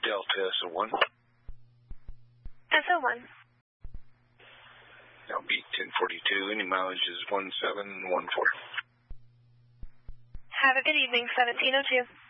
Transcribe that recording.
Delta SO1. SO1. Now beat 1042. Any mileage is 1714. Have a good evening, 1702.